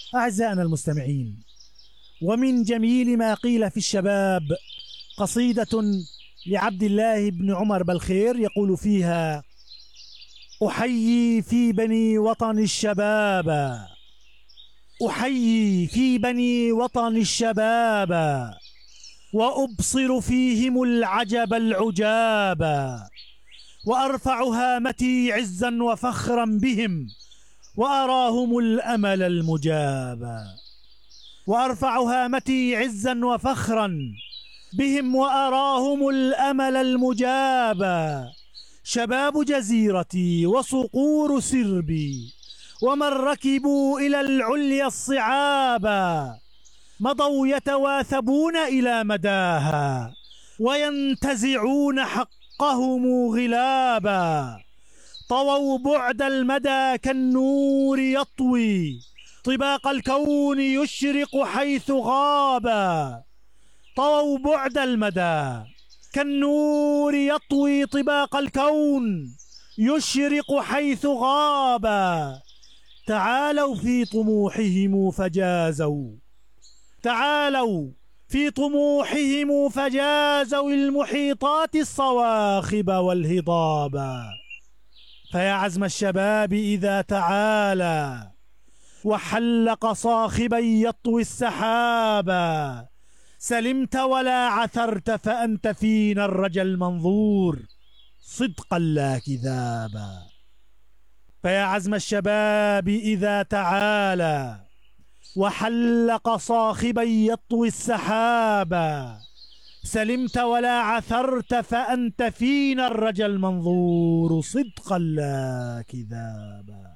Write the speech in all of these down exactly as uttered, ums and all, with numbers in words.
أعزائنا المستمعين، ومن جميل ما قيل في الشباب قصيدة لعبد الله بن عمر بالخير يقول فيها: أحيي في بني وطن الشباب، أحيي في بني وطن الشباب، وأبصر فيهم العجب العجاب، وأرفع هامتي عزا وفخرا بهم، وأراهم الأمل المجاب. وأرفع هامتي عزا وفخرا بهم، وأراهم الأمل المجاب. شباب جزيرتي وصقور سربي، ومن ركبوا إلى العليا الصعابا، مضوا يتواثبون إلى مداها، وينتزعون حقهم غلابا. طووا بعد المدى كالنور يطوي، طباق الكون يشرق حيث غابا. طووا بعد المدى كالنور يطوي، طباق الكون يشرق حيث غابا. تعالوا في طموحهم فجازوا، تعالوا في طموحهم فجازوا المحيطات الصواخب والهضابا. فيا عزم الشباب إذا تعالى وحلق صاخبا يطوي السحابا، سلمت ولا عثرت فأنت فينا الرجا المنظور صدقا لا كذابا. فيا عزم الشباب إذا تعالى وحلق صاخبا يطوي السحابا، سلمت ولا عثرت فأنت فينا الرجا المنظور صدقا لا كذابا.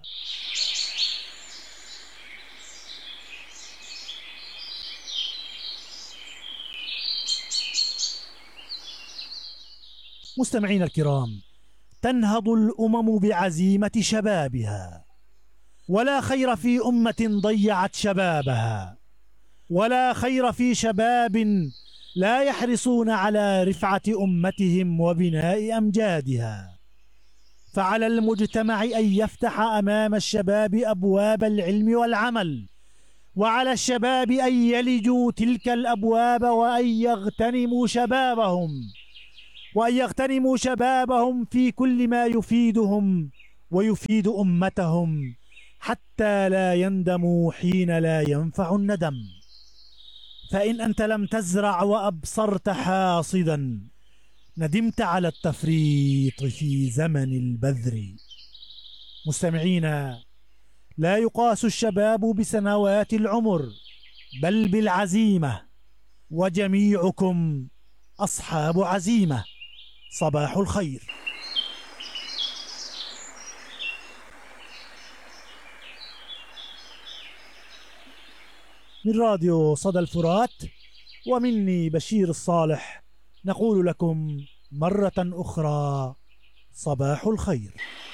مستمعين الكرام، تنهض الأمم بعزيمة شبابها، ولا خير في أمة ضيعت شبابها، ولا خير في شباب لا يحرصون على رفعة أمتهم وبناء أمجادها. فعلى المجتمع أن يفتح أمام الشباب أبواب العلم والعمل، وعلى الشباب أن يلجوا تلك الأبواب، وأن يغتنموا شبابهم وأن يغتنموا شبابهم في كل ما يفيدهم ويفيد أمتهم، حتى لا يندموا حين لا ينفع الندم. فإن أنت لم تزرع وأبصرت حاصدا، ندمت على التفريط في زمن البذر. مستمعينا، لا يقاس الشباب بسنوات العمر بل بالعزيمة، وجميعكم أصحاب عزيمة. صباح الخير. من راديو صدى الفرات ومني بشير الصالح، نقول لكم مرة أخرى صباح الخير.